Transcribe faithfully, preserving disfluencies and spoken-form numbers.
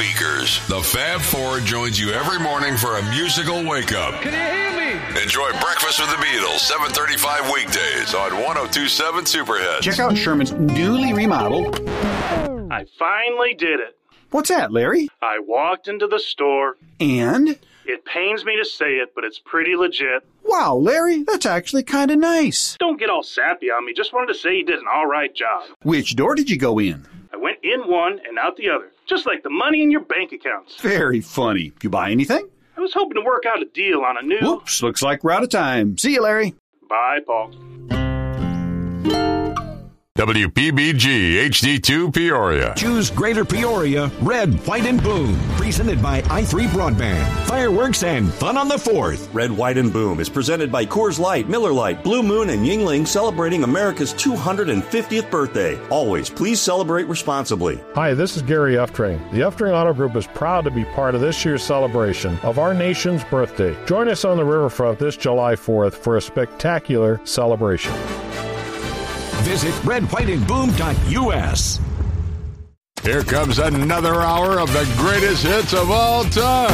Speakers. The Fab Four joins you every morning for a musical wake-up. Can you hear me? Enjoy Breakfast with the Beatles, seven thirty-five weekdays on one oh two point seven Superhits. Check out Sherman's newly remodeled... I finally did it. What's that, Larry? I walked into the store. And? It pains me to say it, but it's pretty legit. Wow, Larry, that's actually kind of nice. Don't get all sappy on me. Just wanted to say you did an all right job. Which door did you go in? I went in one and out the other, just like the money in your bank accounts. Very funny. You buy anything? I was hoping to work out a deal on a new... Whoops, looks like we're out of time. See you, Larry. Bye, Paul. W P B G H D two Peoria. Choose Greater Peoria, Red, White, and Boom. Presented by i three Broadband. Fireworks and fun on the fourth. Red, White, and Boom is presented by Coors Light, Miller Lite, Blue Moon, and Yuengling, celebrating America's two hundred fiftieth birthday. Always, please celebrate responsibly. Hi, this is Gary Eftring. The Eftring Auto Group is proud to be part of this year's celebration of our nation's birthday. Join us on the riverfront this July fourth for a spectacular celebration. Visit red white and boom dot U S. Here comes another hour of the greatest hits of all time.